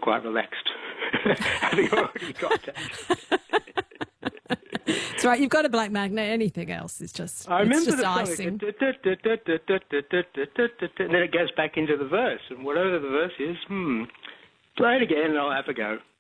quite relaxed, having already got that. That's right. You've got a black magnet. Anything else is just I remember it's just the icing. And then it goes back into the verse, and whatever the verse is, play it again and I'll have a go.